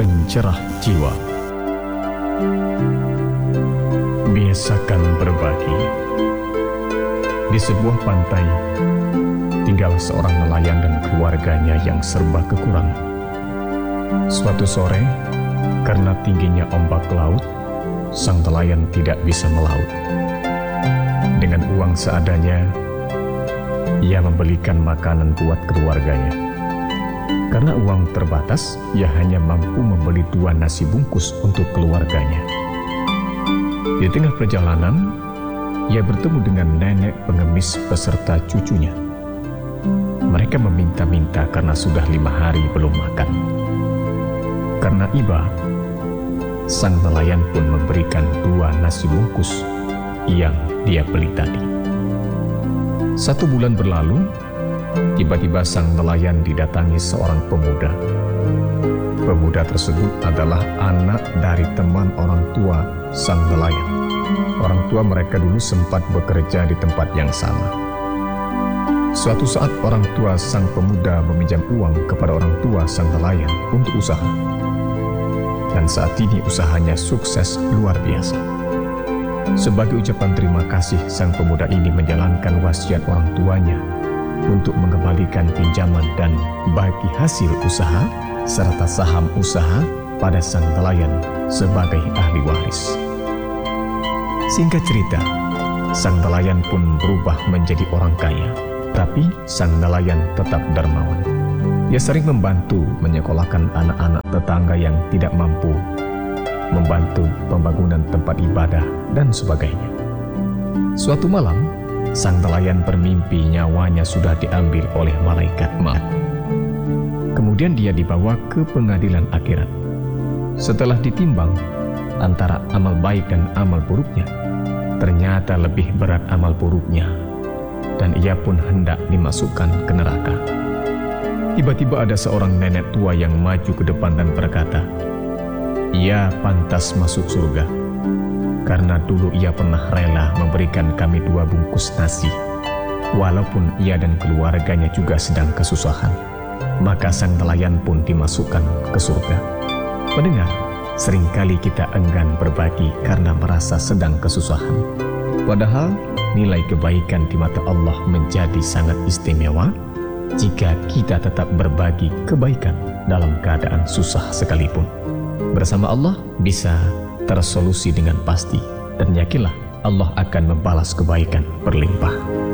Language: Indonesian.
pencerah jiwa. Biasakan berbagi. Di sebuah pantai, tinggal seorang nelayan dan keluarganya yang serba kekurangan. Suatu sore, karena tingginya ombak laut, sang nelayan tidak bisa melaut. Dengan uang seadanya, ia membelikan makanan buat keluarganya. Karena uang terbatas, ia hanya mampu membeli 2 nasi bungkus untuk keluarganya. Di tengah perjalanan, ia bertemu dengan nenek pengemis beserta cucunya. Mereka meminta-minta karena sudah 5 hari belum makan. Karena iba, sang nelayan pun memberikan 2 nasi bungkus yang dia beli tadi. 1 bulan berlalu, tiba-tiba sang nelayan didatangi seorang pemuda. Pemuda tersebut adalah anak dari teman orang tua sang nelayan. Orang tua mereka dulu sempat bekerja di tempat yang sama. Suatu saat orang tua sang pemuda meminjam uang kepada orang tua sang nelayan untuk usaha. Dan saat ini usahanya sukses luar biasa. Sebagai ucapan terima kasih, sang pemuda ini menjalankan wasiat orang tuanya untuk mengembalikan pinjaman dan bagi hasil usaha serta saham usaha pada sang nelayan sebagai ahli waris. Singkat cerita, sang nelayan pun berubah menjadi orang kaya, tapi sang nelayan tetap dermawan. Ia sering membantu menyekolahkan anak-anak tetangga yang tidak mampu, membantu pembangunan tempat ibadah, dan sebagainya. Suatu malam, sang nelayan bermimpi nyawanya sudah diambil oleh malaikat maut. Kemudian dia dibawa ke pengadilan akhirat. Setelah ditimbang antara amal baik dan amal buruknya, ternyata lebih berat amal buruknya, dan ia pun hendak dimasukkan ke neraka. Tiba-tiba ada seorang nenek tua yang maju ke depan dan berkata, "Ia pantas masuk surga, karena dulu ia pernah rela memberikan kami 2 bungkus nasi, walaupun ia dan keluarganya juga sedang kesusahan. Maka sang nelayan pun dimasukkan ke surga." Pendengar, seringkali kita enggan berbagi karena merasa sedang kesusahan. Padahal nilai kebaikan di mata Allah menjadi sangat istimewa jika kita tetap berbagi kebaikan dalam keadaan susah sekalipun. Bersama Allah bisa tersolusi dengan pasti, dan yakinlah Allah akan membalas kebaikan berlimpah.